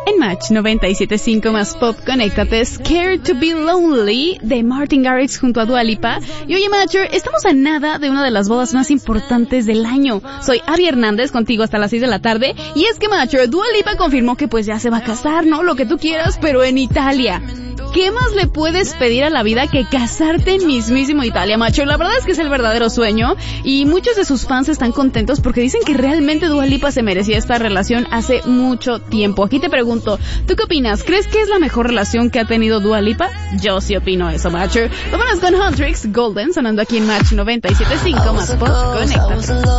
En Match 97.5 más pop, conéctate, Scared to be Lonely de Martin Garrix junto a Dua Lipa. Y oye, Matcher, estamos a nada de una de las bodas más importantes del año. Soy Abby Hernández, contigo hasta las 6 de la tarde. Y es que, Matcher, Dua Lipa confirmó que pues ya se va a casar, ¿no? Lo que tú quieras, pero en Italia. ¿Qué más le puedes pedir a la vida que casarte en mismísimo Italia, macho? La verdad es que es el verdadero sueño y muchos de sus fans están contentos porque dicen que realmente Dua Lipa se merecía esta relación hace mucho tiempo. Aquí te pregunto, ¿tú qué opinas? ¿Crees que es la mejor relación que ha tenido Dua Lipa? Yo sí opino eso, macho. Vámonos con Huntrix Golden sonando aquí en Match 97.5 más pop, conéctate.